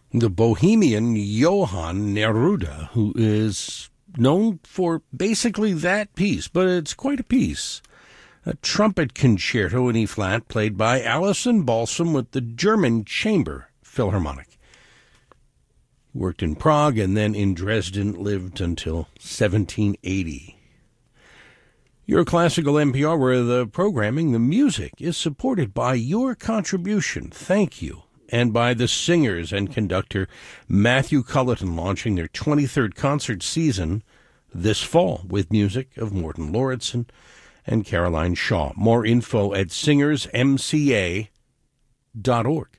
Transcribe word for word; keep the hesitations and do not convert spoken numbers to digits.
The Bohemian Johann Neruda, who is known for basically that piece, but it's quite a piece. A trumpet concerto in E-flat played by Alison Balsam with the German Chamber Philharmonic. He worked in Prague and then in Dresden, lived until seventeen eighty. Your Classical N P R, where the programming, the music, is supported by your contribution. Thank you. And by the singers and conductor Matthew Culleton, launching their twenty-third concert season this fall with music of Morton Lauritsen and Caroline Shaw. More info at singers m c a dot org.